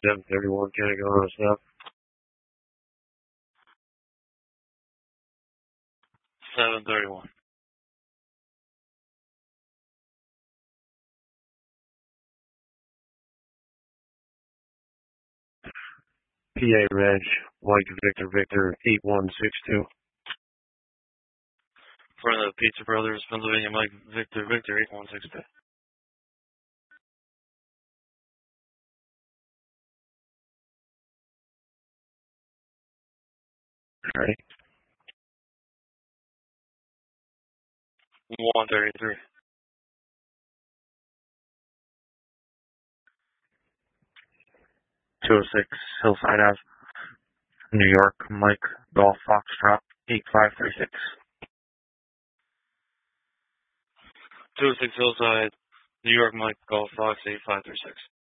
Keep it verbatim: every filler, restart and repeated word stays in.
seven thirty-one, can I go on a stop? seven thirty-one. P A Reg, Mike Victor Victor, eight one six two. For the Pizza Brothers, Pennsylvania, Mike Victor Victor, eight one six two. Ready? one thirty-three. two oh six, Hillside Ave, New York, Mike Golf Foxtrot, eight five three six. two oh six Hillside, New York, Mike Golf Fox, eight five three six.